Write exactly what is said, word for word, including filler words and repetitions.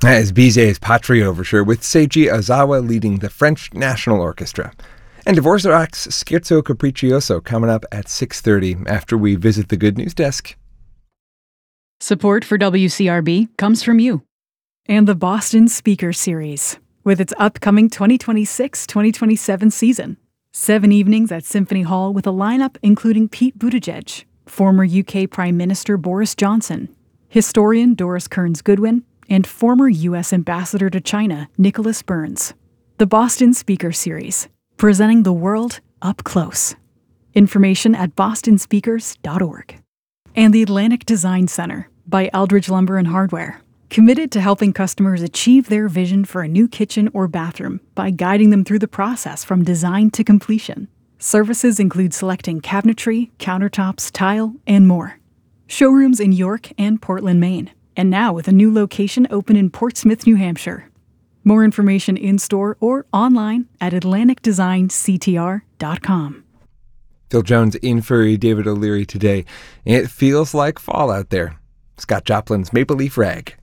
That is Bizet's Patrie Overture with Seiji Ozawa leading the French National Orchestra. And Dvorak's Scherzo Capriccioso coming up at six thirty after we visit the Good News Desk. Support for W C R B comes from you and the Boston Speaker Series with its upcoming twenty twenty-six twenty twenty-seven season. Seven evenings at Symphony Hall with a lineup including Pete Buttigieg, former U K Prime Minister Boris Johnson, historian Doris Kearns-Goodwin, and former U S Ambassador to China Nicholas Burns. The Boston Speaker Series, presenting the world up close. Information at boston speakers dot org. And the Atlantic Design Center by Eldridge Lumber and Hardware, committed to helping customers achieve their vision for a new kitchen or bathroom by guiding them through the process from design to completion. Services include selecting cabinetry, countertops, tile, and more. Showrooms in York and Portland, Maine, and now with a new location open in Portsmouth, New Hampshire. More information in-store or online at atlantic design c t r dot com. Phil Jones in for David O'Leary today. It feels like fall out there. Scott Joplin's Maple Leaf Rag.